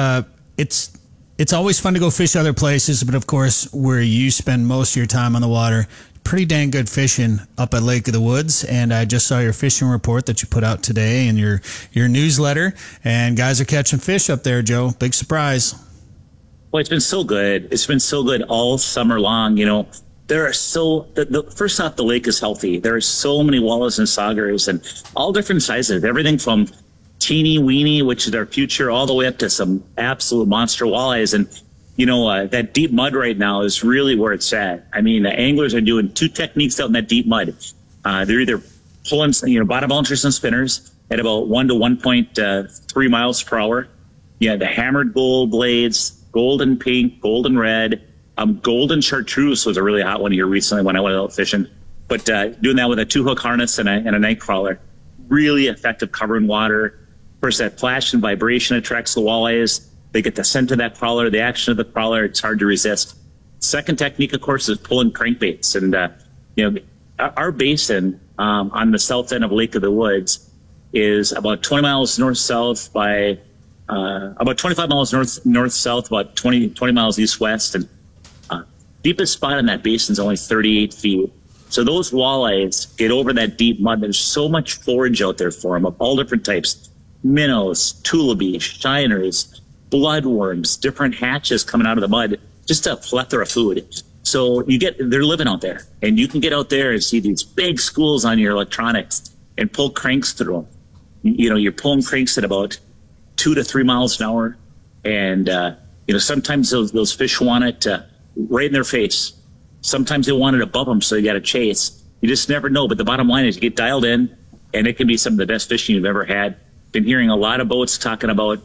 always fun to go fish other places, but of course, where you spend most of your time on the water, pretty dang good fishing up at Lake of the Woods. And I just saw your fishing report that you put out today in your newsletter, and guys are catching fish up there, Joe. Big surprise. Well, it's been so good. It's been so good all summer long. There are first off, the lake is healthy. There are so many wallows and saugers and all different sizes, everything from teeny weeny, which is our future, all the way up to some absolute monster walleyes. And, that deep mud right now is really where it's at. I mean, the anglers are doing two techniques out in that deep mud. They're either pulling, bottom bouncers and spinners at about 1 to 1.3 miles per hour. The hammered gold blades, golden pink, golden red, golden chartreuse was a really hot one here recently when I went out fishing. But doing that with a 2-hook harness and a night crawler, really effective covering water. First, that flash and vibration attracts the walleyes. They get the scent of that crawler, the action of the crawler. It's hard to resist. Second technique, of course, is pulling crankbaits. And our basin on the south end of Lake of the Woods is about 20 miles north-south by about 25 miles north-south, about 20 miles east-west, and deepest spot in that basin is only 38 feet. So those walleyes get over that deep mud. There's so much forage out there for them of all different types. Minnows, tullaby, shiners, bloodworms, different hatches coming out of the mud, just a plethora of food. So they're living out there, and you can get out there and see these big schools on your electronics and pull cranks through them. You're pulling cranks at about 2 to 3 miles an hour. And, sometimes those fish want it right in their face. Sometimes they want it above them, so you got to chase. You just never know. But the bottom line is you get dialed in, and it can be some of the best fishing you've ever had. Been hearing a lot of boats talking about,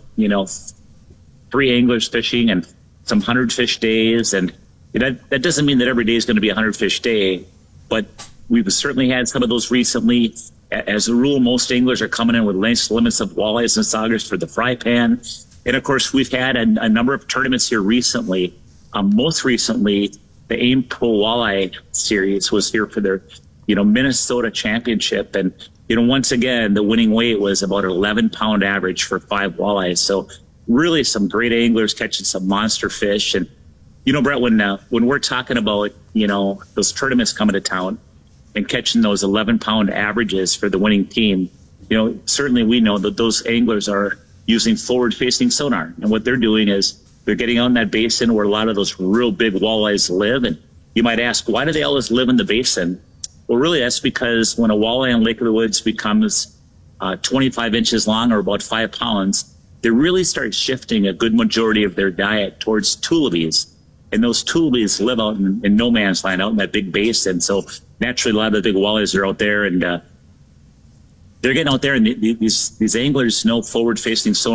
3 anglers fishing and some 100 fish days. And that doesn't mean that every day is going to be a 100 fish day, but we've certainly had some of those recently. As a rule, most anglers are coming in with nice limits of walleyes and saugers for the fry pan. And of course, we've had a number of tournaments here recently. Most recently, the AIM Pro Walleye Series was here for their, Minnesota Championship. And, once again, the winning weight was about an 11-pound average for 5 walleyes. So really some great anglers catching some monster fish. And, Brett, when we're talking about, those tournaments coming to town and catching those 11-pound averages for the winning team, certainly we know that those anglers are using forward-facing sonar. And what they're doing is they're getting out in that basin where a lot of those real big walleyes live. And you might ask, why do they always live in the basin? Well, really, that's because when a walleye in Lake of the Woods becomes 25 inches long or about 5 pounds, they really start shifting a good majority of their diet towards tulipies. And those tulipies live out in no man's land, out in that big basin. So naturally, a lot of the big walleyes are out there, and they're getting out there, and these anglers know forward-facing sonar